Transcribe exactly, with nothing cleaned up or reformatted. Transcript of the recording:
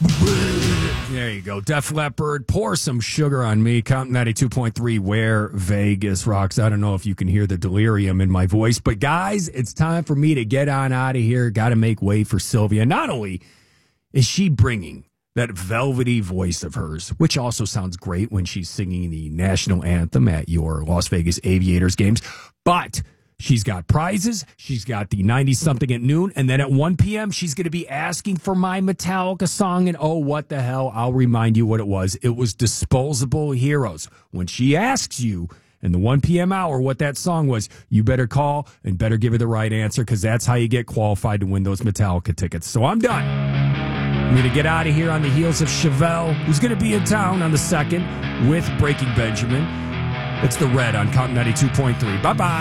There you go. Def Leppard, Pour Some Sugar on Me. Count ninety-two point three where Vegas rocks. I don't know if you can hear the delirium in my voice, but guys, it's time for me to get on out of here. Got to make way for Sylvia. Not only is she bringing that velvety voice of hers, which also sounds great when she's singing the national anthem at your Las Vegas Aviators games, but she's got prizes. She's got the ninety-something at noon. And then at one p.m., she's going to be asking for my Metallica song. And oh, what the hell? I'll remind you what it was. It was Disposable Heroes. When she asks you in the one p.m. hour what that song was, you better call and better give her the right answer, because that's how you get qualified to win those Metallica tickets. So I'm done. I'm going to get out of here on the heels of Chevelle, who's going to be in town on the second with Breaking Benjamin. It's the Red on Count ninety-two point three. Bye-bye.